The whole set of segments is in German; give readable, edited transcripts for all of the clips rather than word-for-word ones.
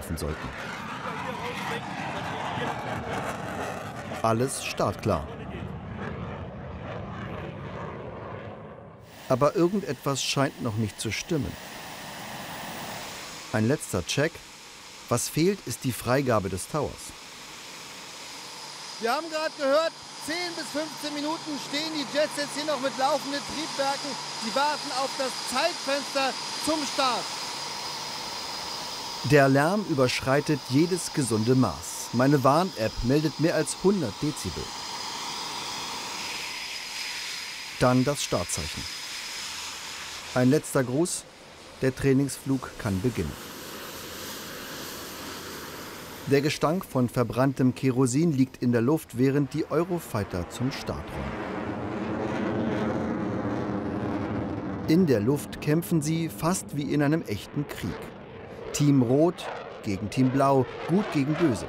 laufen sollten. Alles startklar. Aber irgendetwas scheint noch nicht zu stimmen. Ein letzter Check. Was fehlt, ist die Freigabe des Towers. Wir haben gerade gehört, 10 bis 15 Minuten stehen die Jets jetzt hier noch mit laufenden Triebwerken. Sie warten auf das Zeitfenster zum Start. Der Lärm überschreitet jedes gesunde Maß. Meine Warn-App meldet mehr als 100 Dezibel. Dann das Startzeichen. Ein letzter Gruß. Der Trainingsflug kann beginnen. Der Gestank von verbranntem Kerosin liegt in der Luft, während die Eurofighter zum Start rollen. In der Luft kämpfen sie fast wie in einem echten Krieg. Team Rot gegen Team Blau, Gut gegen Böse.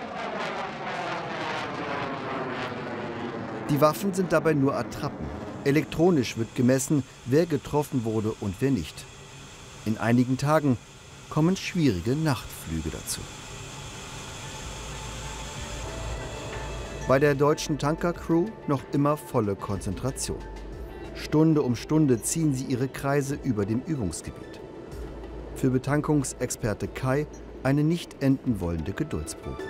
Die Waffen sind dabei nur Attrappen. Elektronisch wird gemessen, wer getroffen wurde und wer nicht. In einigen Tagen kommen schwierige Nachtflüge dazu. Bei der deutschen Tankercrew noch immer volle Konzentration. Stunde um Stunde ziehen sie ihre Kreise über dem Übungsgebiet. Für Betankungsexperte Kai eine nicht enden wollende Geduldsprobe.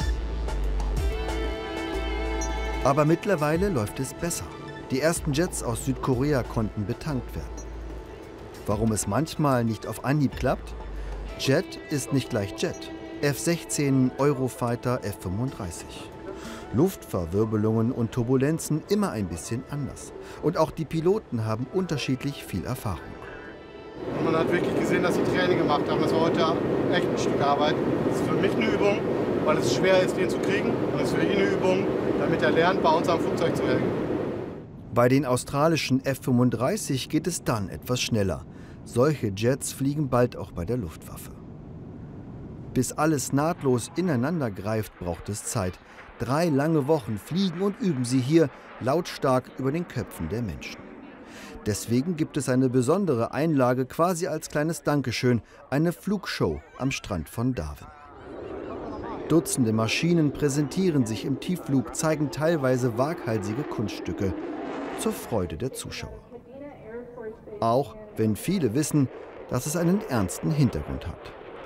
Aber mittlerweile läuft es besser. Die ersten Jets aus Südkorea konnten betankt werden. Warum es manchmal nicht auf Anhieb klappt? Jet ist nicht gleich Jet. F-16, Eurofighter, F-35. Luftverwirbelungen und Turbulenzen immer ein bisschen anders. Und auch die Piloten haben unterschiedlich viel Erfahrung. Und man hat wirklich gesehen, dass sie Training gemacht haben. Das war heute echt ein Stück Arbeit. Das ist für mich eine Übung, weil es schwer ist, den zu kriegen. Und es ist für ihn eine Übung, damit er lernt, bei uns am Flugzeug zu hängen. Bei den australischen F-35 geht es dann etwas schneller. Solche Jets fliegen bald auch bei der Luftwaffe. Bis alles nahtlos ineinander greift, braucht es Zeit. 3 lange Wochen fliegen und üben sie hier lautstark über den Köpfen der Menschen. Deswegen gibt es eine besondere Einlage quasi als kleines Dankeschön, eine Flugshow am Strand von Darwin. Dutzende Maschinen präsentieren sich im Tiefflug, zeigen teilweise waghalsige Kunststücke zur Freude der Zuschauer. Auch wenn viele wissen, dass es einen ernsten Hintergrund hat.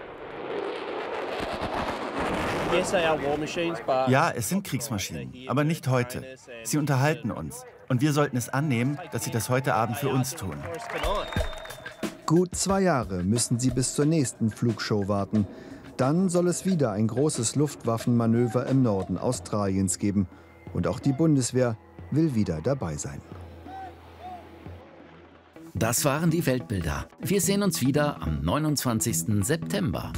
Ja, es sind Kriegsmaschinen, aber nicht heute. Sie unterhalten uns. Und wir sollten es annehmen, dass sie das heute Abend für uns tun. Gut 2 Jahre müssen sie bis zur nächsten Flugshow warten. Dann soll es wieder ein großes Luftwaffenmanöver im Norden Australiens geben. Und auch die Bundeswehr will wieder dabei sein. Das waren die Weltbilder. Wir sehen uns wieder am 29. September.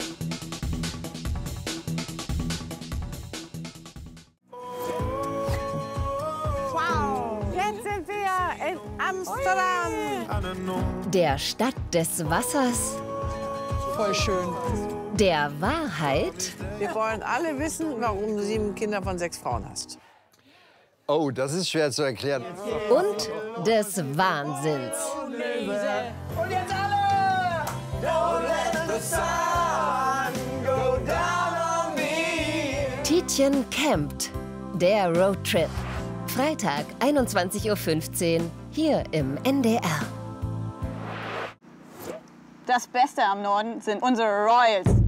Jetzt sind wir in Amsterdam. Der Stadt des Wassers, Voll schön. der Wahrheit Wir wollen alle wissen, warum du 7 Kinder von 6 Frauen hast. Oh, das ist schwer zu erklären. und des Wahnsinns. Und jetzt alle! Don't let the sun go down on me. Tietjen campt. Der Roadtrip. Freitag, 21:15 Uhr, hier im NDR. Das Beste am Norden sind unsere Royals.